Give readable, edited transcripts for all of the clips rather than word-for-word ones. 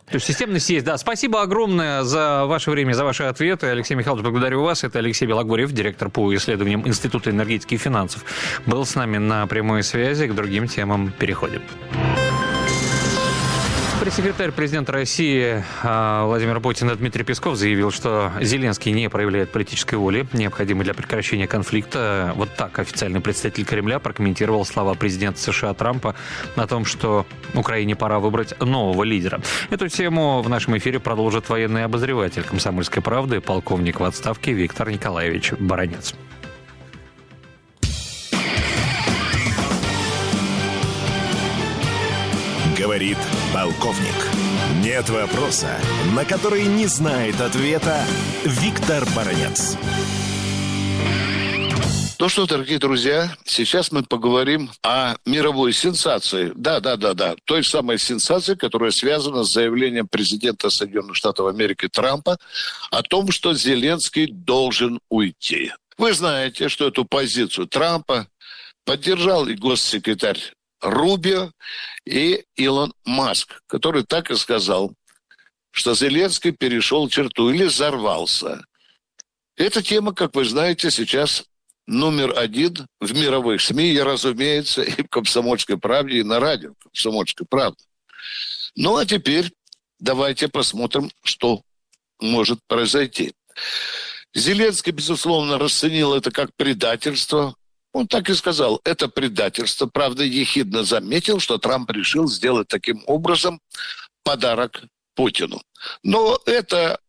То есть системность есть, да. Спасибо огромное за ваше время, за ваши ответы. Алексей Михайлович, благодарю вас. Это Алексей Белогорьев, директор по исследованиям Института энергетики и финансов. Был с нами на прямой связи. К другим темам переходим. Пресс-секретарь президента России Владимир Путин Дмитрий Песков заявил, что Зеленский не проявляет политической воли, необходимой для прекращения конфликта. Вот так официальный представитель Кремля прокомментировал слова президента США Трампа о том, что Украине пора выбрать нового лидера. Эту тему в нашем эфире продолжит военный обозреватель «Комсомольской правды», полковник в отставке Виктор Николаевич Баранец. Говорит полковник. Нет вопроса, на который не знает ответа Виктор Баранец. Ну что, дорогие друзья, сейчас мы поговорим о мировой сенсации. Да. Той самой сенсации, которая связана с заявлением президента Соединенных Штатов Америки Трампа о том, что Зеленский должен уйти. Вы знаете, что эту позицию Трампа поддержал и госсекретарь Рубио, и Илон Маск, который так и сказал, что Зеленский перешел черту или взорвался. Эта тема, как вы знаете, сейчас номер один в мировых СМИ, и, разумеется, и в «Комсомольской правде», и на радио «Комсомольской правды». Ну, а теперь давайте посмотрим, что может произойти. Зеленский, безусловно, расценил это как предательство. Он так и сказал, это предательство. Правда, ехидно заметил, что Трамп решил сделать таким образом подарок Путину. Но это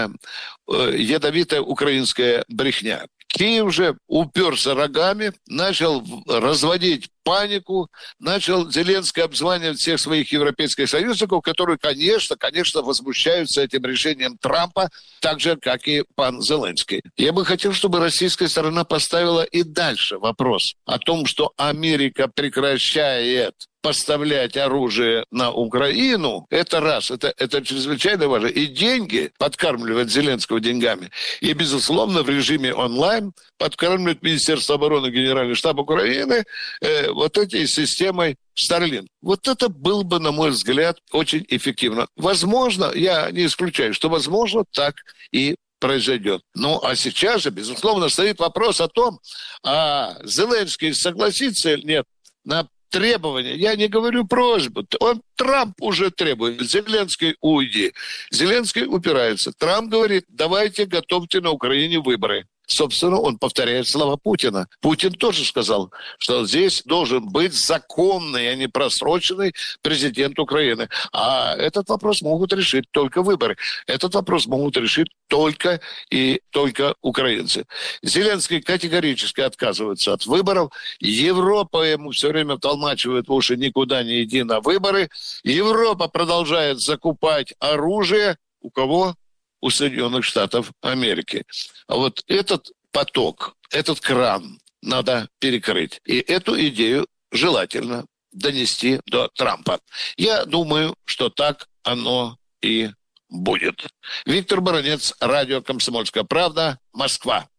ядовитая украинская брехня. Киев же уперся рогами, начал разводить панику, начал Зеленский обзванивать всех своих европейских союзников, которые, конечно, возмущаются этим решением Трампа, так же, как и пан Зеленский. Я бы хотел, чтобы российская сторона поставила и дальше вопрос о том, что Америка прекращает поставлять оружие на Украину, это раз, это чрезвычайно важно. И деньги, подкармливать Зеленского деньгами, и, безусловно, в режиме онлайн подкармливать Министерство обороны, Генеральный штаб Украины вот этой системой Starlink. Вот это было бы, на мой взгляд, очень эффективно. Возможно, я не исключаю, что, возможно, так и произойдет. Ну, а сейчас же, безусловно, стоит вопрос о том, а Зеленский согласится или нет на требования. Я не говорю просьбу. Трамп уже требует. Зеленский уйди. Зеленский упирается. Трамп говорит, давайте готовьте на Украине выборы. Собственно, он повторяет слова Путина. Путин тоже сказал, что здесь должен быть законный, а не просроченный президент Украины. А этот вопрос могут решить только выборы. Этот вопрос могут решить только и только украинцы. Зеленский категорически отказывается от выборов. Европа ему все время втолмачивает в уши, никуда не иди на выборы. Европа продолжает закупать оружие. У кого? У Соединенных Штатов Америки. А вот этот поток, этот кран надо перекрыть. И эту идею желательно донести до Трампа. Я думаю, что так оно и будет. Виктор Баранец, радио «Комсомольская правда», Москва.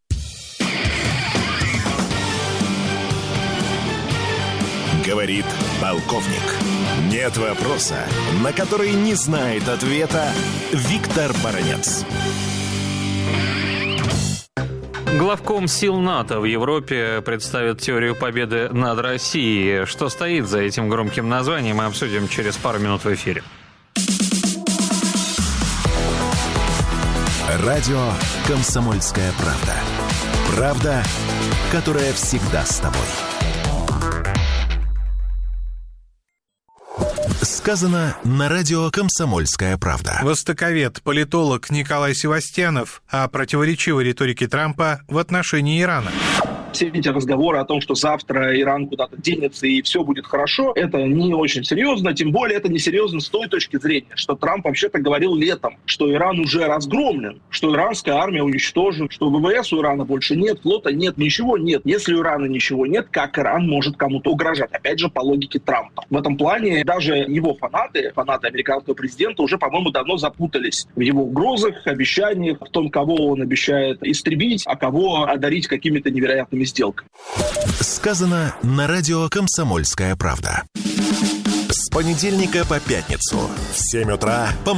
Говорит полковник. Нет вопроса, на который не знает ответа Виктор Баранец. Главком сил НАТО в Европе представит теорию победы над Россией. Что стоит за этим громким названием, мы обсудим через пару минут в эфире. Радио «Комсомольская правда». Правда, которая всегда с тобой. Сказано на радио «Комсомольская правда». Востоковед, политолог Николай Севастьянов о противоречивой риторике Трампа в отношении Ирана. Все эти разговоры о том, что завтра Иран куда-то денется и все будет хорошо, это не очень серьезно, тем более это не серьезно с той точки зрения, что Трамп вообще-то говорил летом, что Иран уже разгромлен, что иранская армия уничтожена, что ВВС у Ирана больше нет, флота нет, ничего нет. Если у Ирана ничего нет, как Иран может кому-то угрожать? Опять же, по логике Трампа. В этом плане даже его фанаты американского президента уже, по-моему, давно запутались в его угрозах, обещаниях, в том, кого он обещает истребить, а кого одарить какими-то невероятными сделками. Сказано на радио «Комсомольская правда». С понедельника по пятницу в 7 утра по